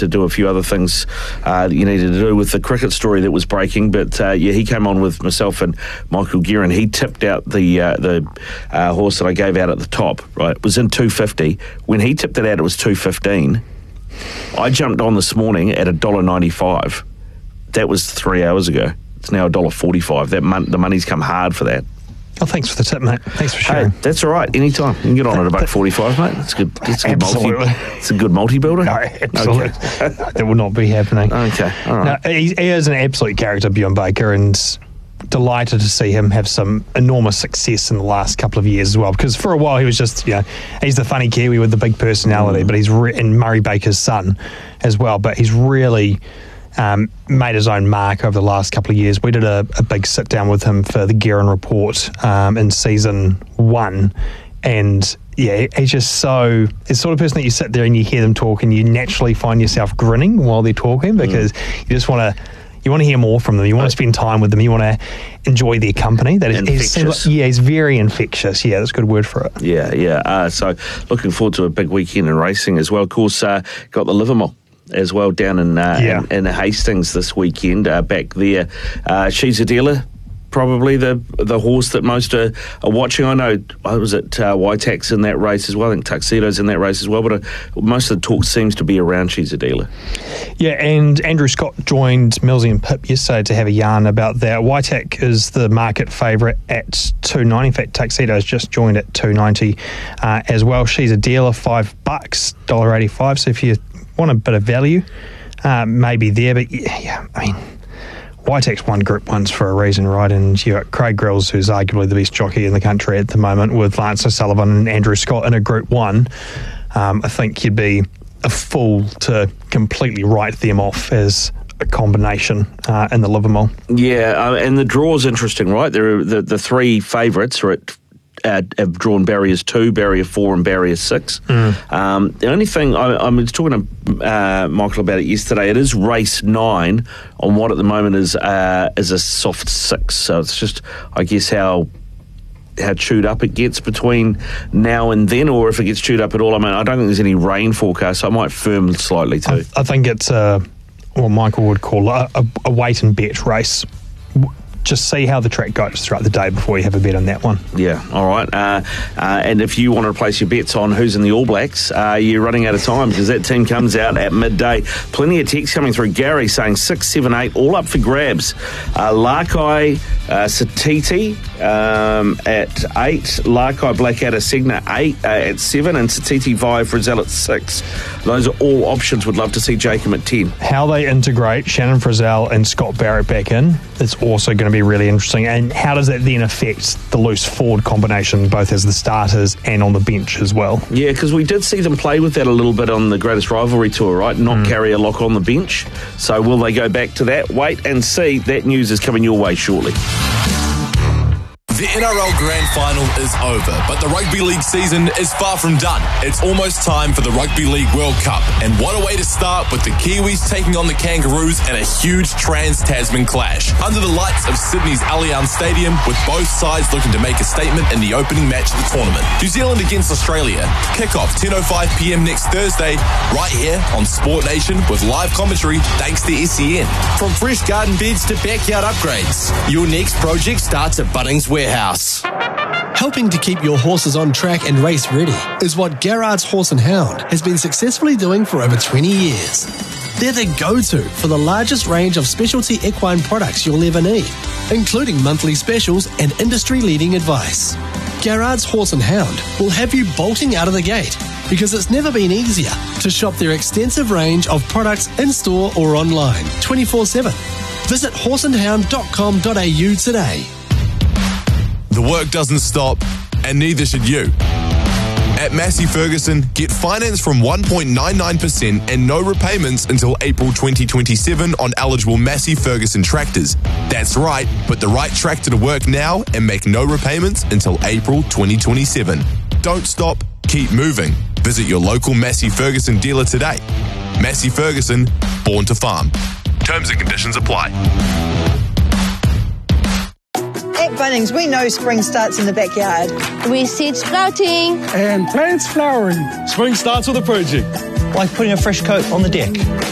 to do a few other things that you needed to do with the cricket story that was breaking. But he came on with myself and Michael Guerin. He tipped out the horse that I gave out at the top. Right, it was in 250. When he tipped it out, it was 215. I jumped on this morning at $1.95. That was 3 hours ago. It's now $1.45. The money's come hard for that. Oh, thanks for the tip, mate. Thanks for sharing. Hey, that's all right. Anytime. You can get on at $1.45, mate. That's good. It's a good multi-builder. No, absolutely. Okay. That will not be happening. Okay, all right. No, he is an absolute character, Bjorn Baker, and delighted to see him have some enormous success in the last couple of years as well, because for a while he was just, he's the funny Kiwi with the big personality, but he's and Murray Baker's son as well, but he's really made his own mark over the last couple of years. We did a big sit down with him for the Guerin Report in season 1, and he's just it's the sort of person that you sit there and you hear them talk and you naturally find yourself grinning while they're talking, because you just want to hear more from them. You want to spend time with them. You want to enjoy their company. That is infectious. He's very infectious. Yeah, that's a good word for it. Yeah. So looking forward to a big weekend in racing as well. Of course, got the Livermore as well down in Hastings this weekend. Back there, She's a Dealer. Probably the horse that most are watching. I know I was at Waitax in that race as well. I think Tuxedo's in that race as well. But most of the talk seems to be around She's a Dealer. Yeah, and Andrew Scott joined Millsy and Pip yesterday to have a yarn about that. Waitax is the market favourite at $2.90. In fact, Tuxedo's just joined at $2.90 as well. She's a Dealer, $5, $1.85. So if you want a bit of value, maybe there. But Waitax won Group 1s for a reason, right? And you got Craig Grills, who's arguably the best jockey in the country at the moment, with Lance O'Sullivan and Andrew Scott in a Group 1. I think you'd be a fool to completely write them off as a combination in the Livermore. Yeah, and the draw's interesting, right? The three favourites are have drawn barriers 2, barrier 4 and barrier 6. The only thing, I was talking to Michael about it yesterday, it is race 9 on what at the moment is a soft 6. So it's just, I guess, how chewed up it gets between now and then, or if it gets chewed up at all. I mean, I don't think there's any rain forecast, so I might firm slightly too. I think it's what Michael would call a wait and bet race. Just see how the track goes throughout the day before you have a bet on that one. Yeah, all right. And if you want to place your bets on who's in the All Blacks, you're running out of time because that team comes out at midday. Plenty of texts coming through. Gary saying 6, 7, 8, all up for grabs. Larkai, Satiti at 8, Larkai, Blackadder, Segna 8 at 7, and Satiti, Vi, Frizzell at 6. Those are all options. Would love to see Jacob at 10. How they integrate Shannon Frizzell and Scott Barrett back in, it's also going to be really interesting. And how does that then affect the loose forward combination, both as the starters and on the bench as well? Yeah, because we did see them play with that a little bit on the Greatest Rivalry Tour, right? Not carry a lock on the bench. So will they go back to that? Wait and see. That news is coming your way shortly. The NRL Grand Final is over, but the Rugby League season is far from done. It's almost time for the Rugby League World Cup, and what a way to start with the Kiwis taking on the Kangaroos in a huge Trans-Tasman clash. Under the lights of Sydney's Allianz Stadium, with both sides looking to make a statement in the opening match of the tournament. New Zealand against Australia. Kick-off 10:05pm next Thursday, right here on Sport Nation with live commentary thanks to SEN. From fresh garden beds to backyard upgrades, your next project starts at Bunnings Warehouse. Helping to keep your horses on track and race ready is what Garrard's Horse and Hound has been successfully doing for over 20 years. They're the go-to for the largest range of specialty equine products you'll ever need, including monthly specials and industry-leading advice. Garrard's Horse and Hound will have you bolting out of the gate because it's never been easier to shop their extensive range of products in-store or online 24/7. Visit horseandhound.com.au today. The work doesn't stop, and neither should you. At Massey Ferguson, get finance from 1.99% and no repayments until April 2027 on eligible Massey Ferguson tractors. That's right, put the right tractor to work now and make no repayments until April 2027. Don't stop, keep moving. Visit your local Massey Ferguson dealer today. Massey Ferguson, born to farm. Terms and conditions apply. At Bunnings, we know spring starts in the backyard. With seeds sprouting and plants flowering. Spring starts with a project, like putting a fresh coat on the deck.